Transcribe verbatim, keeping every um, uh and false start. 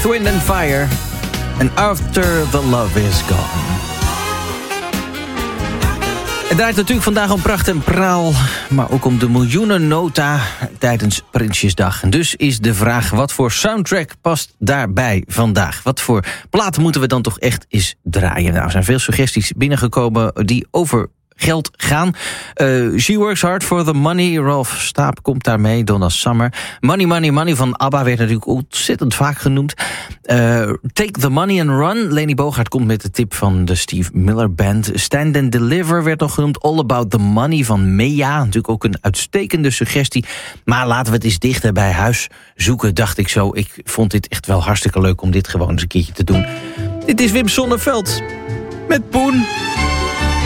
Earth, Wind and Fire. And After the Love is Gone. Het draait natuurlijk vandaag om pracht en praal, maar ook om de miljoenennota tijdens Prinsjesdag. En dus is de vraag, wat voor soundtrack past daarbij vandaag? Wat voor platen moeten we dan toch echt eens draaien? Nou, er zijn veel suggesties binnengekomen die over geld gaan. Uh, She Works Hard for the Money. Ralph Staap komt daarmee. Donna Summer. Money, Money, Money van ABBA werd natuurlijk ontzettend vaak genoemd. Uh, Take the Money and Run. Leni Bogaert komt met de tip van de Steve Miller Band. Stand and Deliver werd nog genoemd. All About the Money van Mea. Natuurlijk ook een uitstekende suggestie. Maar laten we het eens dichter bij huis zoeken, dacht ik zo. Ik vond dit echt wel hartstikke leuk om dit gewoon eens een keertje te doen. Dit is Wim Sonneveld met Poen.